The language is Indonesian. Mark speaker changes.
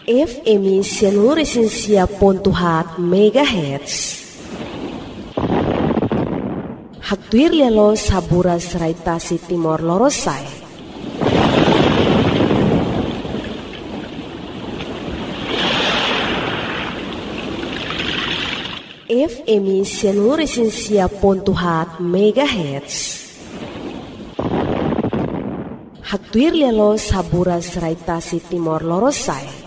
Speaker 1: FM Sianuresensia.hat MHz. Haktuir lelo sabura seraitasi Timor Lorosai. FM Sianuresensia.hat MHz. Haktuir lelo sabura seraitasi Timor Lorosai.